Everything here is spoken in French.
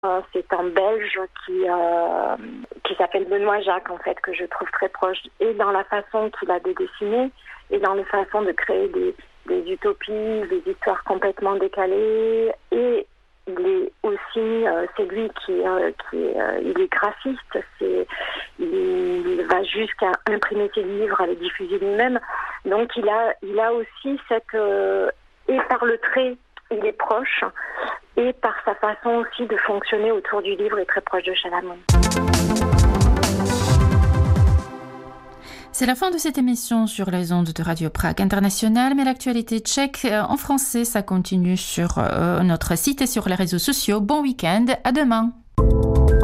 C'est un Belge qui s'appelle Benoît Jacques, en fait, que je trouve très proche, et dans la façon qu'il a de dessiner, et dans la façon de créer des utopies, des histoires complètement décalées, et il est aussi, c'est lui il est graphiste, il va jusqu'à imprimer ses livres, à les diffuser lui-même, donc il a aussi et par le trait, il est proche, et par sa façon aussi de fonctionner autour du livre est très proche de Chalamon. C'est la fin de cette émission sur les ondes de Radio Prague International, mais l'actualité tchèque en français, ça continue sur notre site et sur les réseaux sociaux. Bon week-end, à demain.